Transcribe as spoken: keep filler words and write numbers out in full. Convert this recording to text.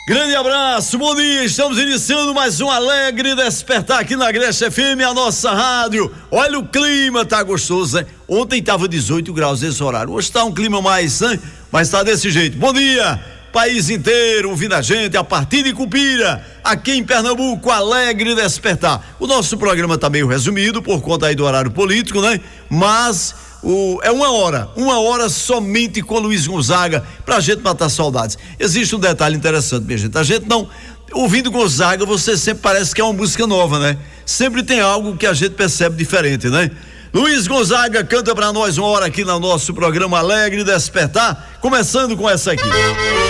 Grande abraço, bom dia, estamos iniciando mais um Alegre Despertar aqui na Agreste F M, a nossa rádio. Olha o clima, tá gostoso, né? Ontem tava dezoito graus esse horário, hoje tá um clima mais, né? Mas tá desse jeito. Bom dia, país inteiro ouvindo a gente a partir de Cupira, aqui em Pernambuco, Alegre Despertar. O nosso programa tá meio resumido por conta aí do horário político, né? Mas O, é uma hora, uma hora somente com Luiz Gonzaga, pra gente matar saudades. Existe um detalhe interessante, minha gente, a gente não, ouvindo Gonzaga, você sempre parece que é uma música nova, né? Sempre tem algo que a gente percebe diferente, né? Luiz Gonzaga canta pra nós uma hora aqui no nosso programa Alegre Despertar, começando com essa aqui.